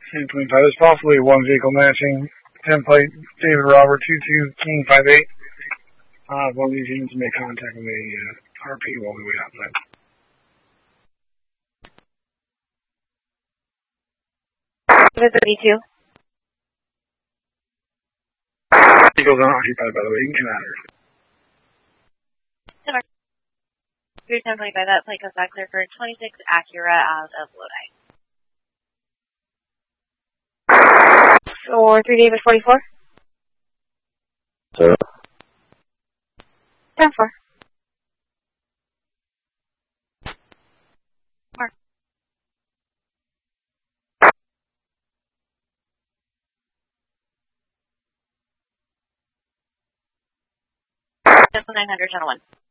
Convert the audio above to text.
1025. There's possibly one vehicle matching. Template David Robert 22 King 58. One of these units make contact with a RP while we wait outside. The 32. Vehicle's unoccupied, by the way. You can come out here. 1025, that plane comes back clear for 26 Acura out of Lodi. For 3 David 44? Sir? 10-4. Mark. That's 900, channel 1.